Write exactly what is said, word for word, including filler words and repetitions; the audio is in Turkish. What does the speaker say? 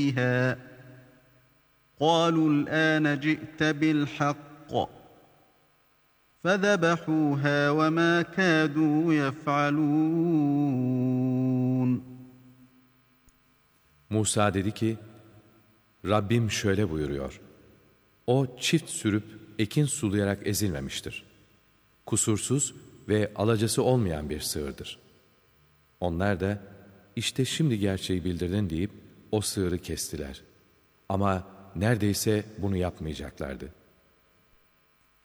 فيها قالوا الآن جئت بالحق فذبحوها وما كادوا يفعلون. Musa dedi ki, Rabbim şöyle buyuruyor, o çift sürüp ekin sulayarak ezilmemiştir. Kusursuz ve alacası olmayan bir sığırdır. Onlar da, işte şimdi gerçeği bildirdin deyip o sığırı kestiler. Ama neredeyse bunu yapmayacaklardı.